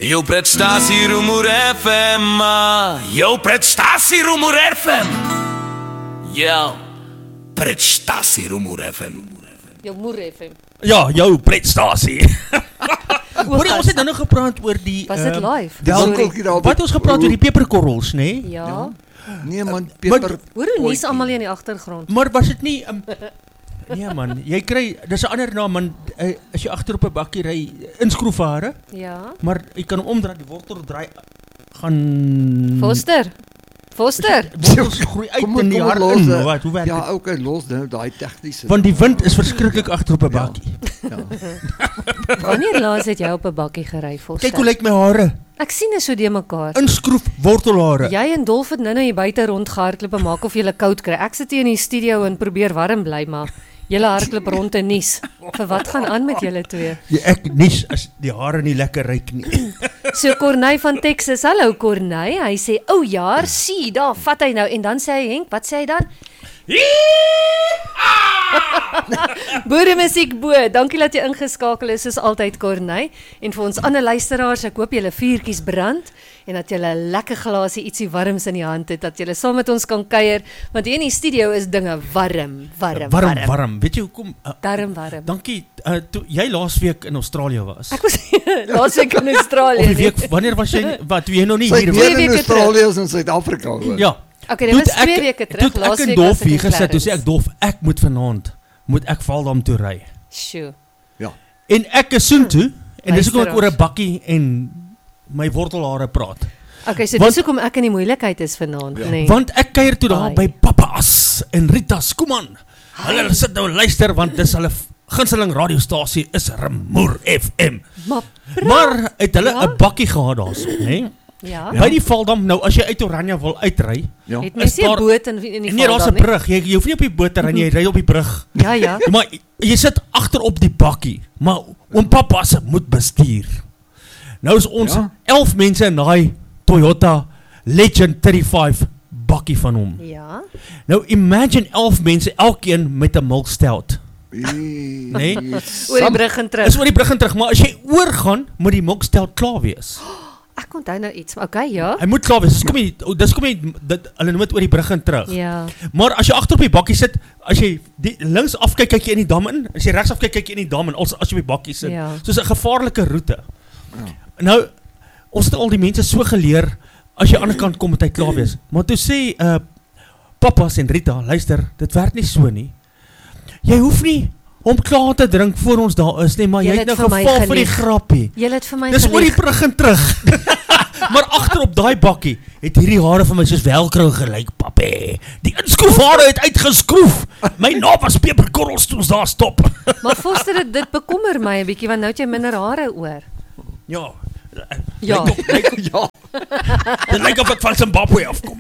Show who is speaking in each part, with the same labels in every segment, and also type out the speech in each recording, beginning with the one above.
Speaker 1: Jou prestasie Rumoer FM, jou prestasie Rumoer FM. Jou prestasie Rumoer FM.
Speaker 2: Jou moer FM.
Speaker 3: Ja, jou prestasie. Hoor jy, ons het nou gepraat oor die...
Speaker 2: Was dit live?
Speaker 3: Wat ons gepraat oor die peperkorrels, nee?
Speaker 2: Ja.
Speaker 4: Nee man, peper...
Speaker 2: Hoor hoe nies allemaal hier in die agtergrond.
Speaker 3: Maar was dit nie... nee man, jy kry... Dis 'n ander naam man, as jy agter op 'n bakkie ry, inskroefhare.
Speaker 2: Ja.
Speaker 3: Maar jy kan hom omdraai, die wortel draai, gaan...
Speaker 2: Foster.
Speaker 3: Wortels groei uit in die hart in, wat, hoe werk
Speaker 4: ja,
Speaker 3: het?
Speaker 4: ook los nou daai tegniese.
Speaker 3: Want die wind is verskriklik agter op 'n bakkie.
Speaker 4: Ja.
Speaker 2: Wanneer laas het jy op 'n bakkie gery, Foster?
Speaker 3: Kyk hoe lyk my hare.
Speaker 2: Ek sien is so die mekaar.
Speaker 3: Inskroef wortelhare.
Speaker 2: Jy en Dolf het nou hier buite rondgehardloop en maak of jy koud kry. Ek sit hier in die studio en probeer warm bly, maar julle hardloop rond en nies. Vir wat gaan aan met julle twee?
Speaker 3: Ja, ek nies as die hare nie lekker ruik nie.
Speaker 2: So Corneille van Texas, hallo Corneille, hy sê, o jaar, sien, daar vat hy nou, en dan sê hy, Henk, wat sê hy dan? Boeremusiek bo, dankie dat jy ingeskakel is, soos altyd Corneille, en vir ons ander luisteraars, ek hoop julle vuurtjies brand, en dat julle 'n lekker glasie ietsie warms in die hand het, dat julle saam met ons kan kuier, want hier in die studio is dinge warm.
Speaker 3: Weet jy hoekom?
Speaker 2: Warm.
Speaker 3: Dankie, toe jy laasweek in Australië was.
Speaker 2: Ek was laasweek in Australië.
Speaker 3: Of die week, wanneer was jy, wat, toe jy nog nie
Speaker 4: Sy
Speaker 3: hier
Speaker 4: het
Speaker 3: was?
Speaker 4: meer in Australië as in Suid-Afrika hoor.
Speaker 3: Ja.
Speaker 2: Okay, dit was 2 weke terug,
Speaker 3: laasweek was ek in Dolf hier gesit, toe sê ek Dolf, ek moet vanaand, Valdam toe ry.
Speaker 2: Sjoe.
Speaker 4: Ja.
Speaker 3: En ek is soontoe, en dis hoekom ek oor 'n bakkie en my wortelhare praat.
Speaker 2: Okay, so dis hoekom ek in die moeilikheid is vanaand, nee.
Speaker 3: Want ek kuier toe daar by Papa As en Rita Skuman. Hulle sit nou luister, want dis hulle gunsteling radiostasie is Rumoer FM. Maar het hulle 'n bakkie gehad daarso, né?
Speaker 2: Ja.
Speaker 3: By die Valdam, nou as jy uit Oranje wil uitry,
Speaker 2: het mens nie 'n boot in die Valdam nie.
Speaker 3: Nee, daar's 'n brug. Jy hoef nie op die boot te ry nie, jy ry op die brug.
Speaker 2: Ja.
Speaker 3: Maar jy sit agter op die bakkie, maar oom Papa se moet bestuur. Nou is ons 11 mense in daai Toyota Legend 35 bakkie van hom.
Speaker 2: Ja.
Speaker 3: Nou imagine 11 mense, elkeen met 'n milk stout. Nee?
Speaker 2: Oor die brug en terug.
Speaker 3: Is oor die brug en terug, maar as jy oorgaan, moet die milk stout klaar wees.
Speaker 2: Ek onthou nou iets, okay, ja.
Speaker 3: Hy moet klaar wees. Dis kom jy hulle noem dit oor die brug en terug.
Speaker 2: Ja.
Speaker 3: Maar as jy agter op die bakkie sit, as jy links afkyk, kyk jy in die dam in. As jy regs afkyk, kyk jy in die dam in. As jy op die bakkie sit.
Speaker 2: Ja.
Speaker 3: Soos 'n gevaarlike roete. Ja. Nou, ons het al die mense so geleer, as jy aan die ander kant kom, moet hy klaar wees. Maar toe sê Papa's en Rita, luister, dit werk nie so nie. Jy hoef nie om klaar te drink voor ons daar is nie, maar jy het nou geval vir die grappie.
Speaker 2: Jy het vir my
Speaker 3: dis oor die brug en terug. Maar agter op daai bakkie het hierdie hare van my soos velcro gelyk, papie. Die inskroefhare het uitgeskroef. My naam was peperkorrels toe ons daar stop.
Speaker 2: Maar Foster, dit bekommer my 'n bietjie, want nou het jy minder hare oor.
Speaker 3: Ja.
Speaker 2: Ja.
Speaker 3: Dit lyk of ek van Zimbabwe afkom.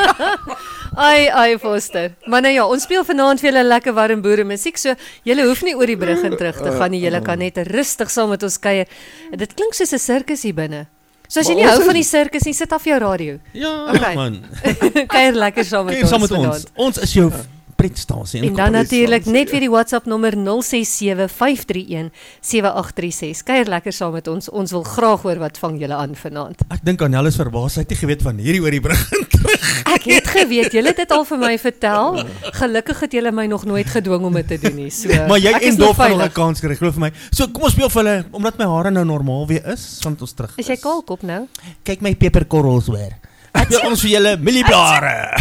Speaker 2: Ai Foster. Maar nou ja, ons speel vanaand vir julle lekker warm boeremusiek, so julle hoef nie oor die brug en terug te gaan nie. Julle kan net rustig saam met ons kuier. Dit klink soos 'n sirkus hier binne. So as jy nie hou van die sirkus nie, sit af jou radio.
Speaker 3: Ja,
Speaker 2: okay.
Speaker 3: Man.
Speaker 2: Kuier lekker saam met ons vanaand.
Speaker 3: Ons is jou pretstasie.
Speaker 2: En dan natuurlik net weer die WhatsApp nommer 0675317836. Kuier lekker saam met ons. Ons wil graag hoor wat vang julle aan vanaand.
Speaker 3: Ek dink Annel is verbaas, hy het nie geweet van hierdie oor die brug terug.
Speaker 2: Ek het geweet, julle het dit al vir my vertel. Gelukkig het julle my nog nooit gedwing om dit te doen nie. So,
Speaker 3: maar jy en Dolf gaan nog 'n kans kry, glo vir my. So kom ons speel vir hulle, omdat my hare nou normaal weer is, want ons terug.
Speaker 2: Is jy kaalkop nou?
Speaker 3: Kyk my peperkorrels hoor. Ek speel ons vir julle mielieblare.